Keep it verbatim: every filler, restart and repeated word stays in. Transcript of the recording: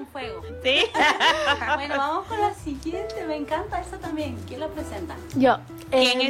con fuego. Sí. Bueno, vamos con la siguiente. Me encanta esa también. ¿Quién la presenta? Yo. ¿Quién eh,